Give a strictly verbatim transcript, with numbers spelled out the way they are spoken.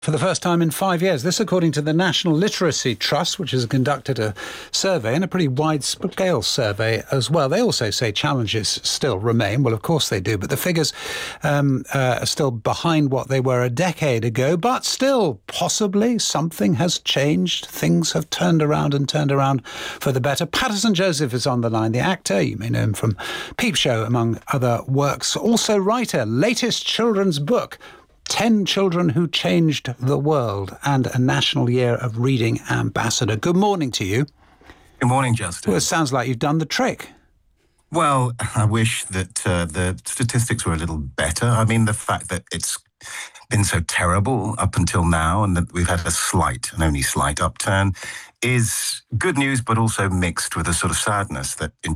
For the first time in five years. This according to the National Literacy Trust, which has conducted a survey, and a pretty wide-scale survey as well. They also say challenges still remain. Well, of course they do, but the figures um, uh, are still behind what they were a decade ago. But still, possibly something has changed. Things have turned around and turned around for the better. Paterson Joseph is on the line, the actor. You may know him from Peep Show, among other works. Also writer, latest children's book, ten Children Who Changed the World, and a National Year of Reading ambassador. Good morning to you. Good morning, Justin. Well, it sounds like you've done the trick. Well, I wish that uh, the statistics were a little better. I mean, the fact that it's been so terrible up until now and that we've had a slight, and only slight, upturn is good news, but also mixed with a sort of sadness that in